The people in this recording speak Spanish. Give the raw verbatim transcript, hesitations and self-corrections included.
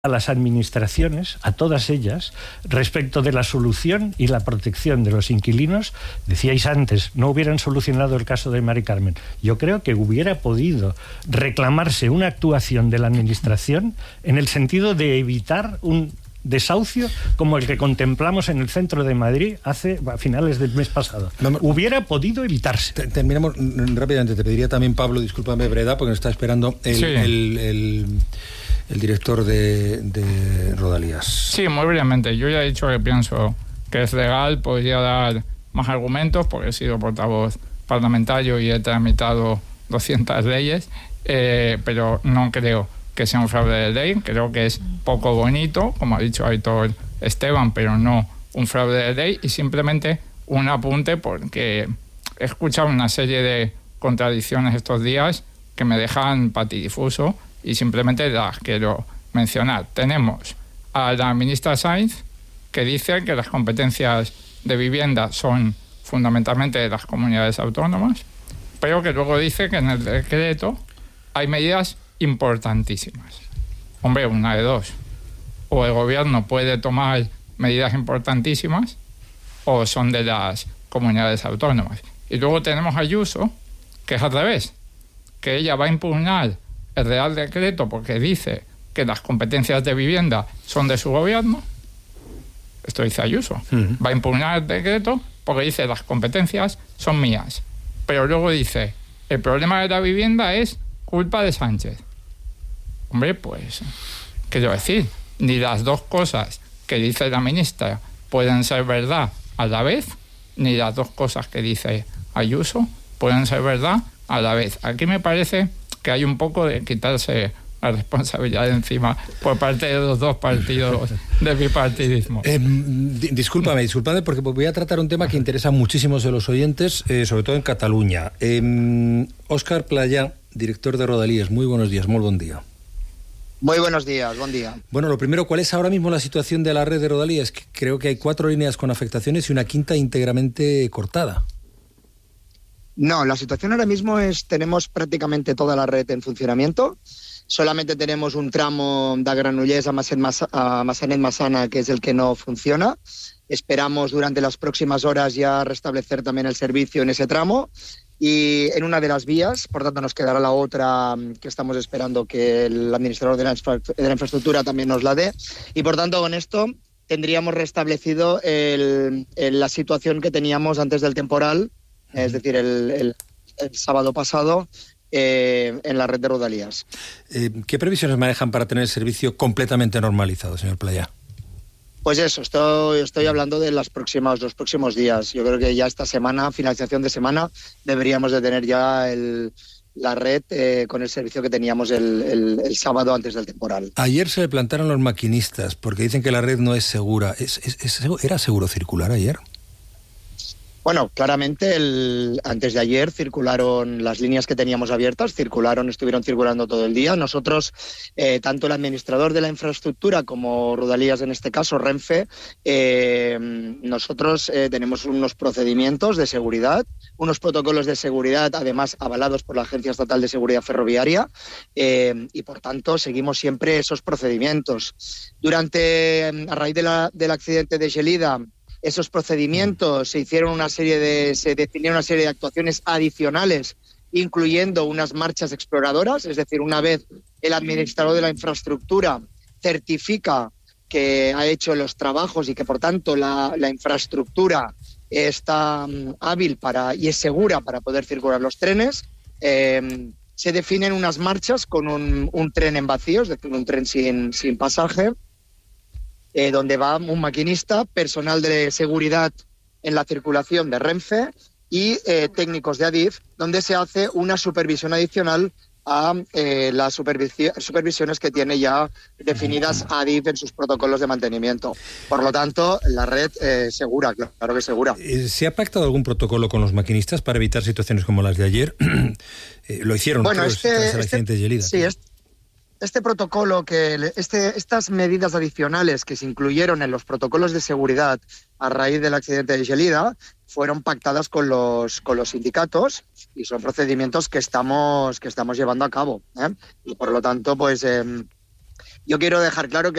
a las administraciones, a todas ellas, respecto de la solución y la protección de los inquilinos. Decíais antes, no hubieran solucionado el caso de Mari Carmen. Yo creo que hubiera podido reclamarse una actuación de la administración en el sentido de evitar un desahucio como el que contemplamos en el centro de Madrid hace a finales del mes pasado. Vamos, hubiera podido evitarse. Terminamos rápidamente. Te pediría también, Pablo, discúlpame, Breda, porque nos está esperando el, sí. el, el, el director de, de Rodalías. Sí, muy brevemente. Yo ya he dicho que pienso que es legal, podría dar más argumentos, porque he sido portavoz parlamentario y he tramitado doscientas leyes, eh, pero no creo que sea un fraude de ley. Creo que es poco bonito, como ha dicho Aitor Esteban, pero no un fraude de ley, y simplemente un apunte porque he escuchado una serie de contradicciones estos días que me dejan patidifuso y simplemente las quiero mencionar. Tenemos a la ministra Sáenz, que dice que las competencias de vivienda son fundamentalmente de las comunidades autónomas, pero que luego dice que en el decreto hay medidas importantísimas. Hombre, una de dos. O el gobierno puede tomar medidas importantísimas o son de las comunidades autónomas. Y luego tenemos a Ayuso, que es al revés, que ella va a impugnar el Real Decreto porque dice que las competencias de vivienda son de su gobierno. Esto dice Ayuso. Uh-huh. Va a impugnar el decreto porque dice las competencias son mías. Pero luego dice, el problema de la vivienda es culpa de Sánchez. Hombre, pues, ¿qué quiero decir? Ni las dos cosas que dice la ministra pueden ser verdad a la vez, ni las dos cosas que dice Ayuso pueden ser verdad a la vez. Aquí me parece que hay un poco de quitarse la responsabilidad de encima por parte de los dos partidos del bipartidismo. Eh, discúlpame, discúlpame, porque voy a tratar un tema que interesa a muchísimos de los oyentes, eh, sobre todo en Cataluña. Eh, Óscar Playà, director de Rodalías, muy buenos días, muy buen día. Muy buenos días, buen día. Bueno, lo primero, ¿cuál es ahora mismo la situación de la red de Rodalías? Creo que hay cuatro líneas con afectaciones y una quinta íntegramente cortada. No, la situación ahora mismo es, tenemos prácticamente toda la red en funcionamiento. Solamente tenemos un tramo de Granollers a Massanet-Massana, que es el que no funciona. Esperamos durante las próximas horas ya restablecer también el servicio en ese tramo. Y en una de las vías, por tanto nos quedará la otra que estamos esperando que el administrador de la, infra, de la infraestructura también nos la dé. Y por tanto con esto tendríamos restablecido el, el, la situación que teníamos antes del temporal, es decir, el, el, el sábado pasado, eh, en la red de Rodalías. Eh, ¿Qué previsiones manejan para tener el servicio completamente normalizado, señor Playà? Pues eso, estoy, estoy hablando de las próximas, los próximos días. Yo creo que ya esta semana, finalización de semana, deberíamos de tener ya el, la red eh, con el servicio que teníamos el, el, el sábado antes del temporal. Ayer se le plantaron los maquinistas porque dicen que la red no es segura. ¿Es, es, es, ¿Era seguro circular ayer? Bueno, claramente el, antes de ayer circularon las líneas que teníamos abiertas, circularon, estuvieron circulando todo el día. Nosotros, eh, tanto el administrador de la infraestructura como Rodalías, en este caso Renfe, eh, nosotros eh, tenemos unos procedimientos de seguridad, unos protocolos de seguridad, además avalados por la Agencia Estatal de Seguridad Ferroviaria, eh, y por tanto seguimos siempre esos procedimientos. Durante, a raíz de la, del accidente de Gelida, esos procedimientos se hicieron una serie de, se definieron una serie de actuaciones adicionales, incluyendo unas marchas exploradoras, es decir, una vez el administrador de la infraestructura certifica que ha hecho los trabajos y que por tanto la, la infraestructura está um, hábil para y es segura para poder circular los trenes, eh, se definen unas marchas con un, un tren en vacío, es decir, un tren sin, sin pasaje, Eh, donde va un maquinista, personal de seguridad en la circulación de Renfe y eh, técnicos de Adif, donde se hace una supervisión adicional a eh, las supervisi- supervisiones que tiene ya definidas Adif en sus protocolos de mantenimiento. Por lo tanto, la red eh, segura, claro que segura. ¿Se ha pactado algún protocolo con los maquinistas para evitar situaciones como las de ayer? eh, lo hicieron bueno, tras, este, tras el accidente este, de Gelida. Sí, este, Este protocolo, que este, estas medidas adicionales que se incluyeron en los protocolos de seguridad a raíz del accidente de Gelida fueron pactadas con los, con los sindicatos y son procedimientos que estamos, que estamos llevando a cabo, ¿eh? Y por lo tanto, pues eh, yo quiero dejar claro que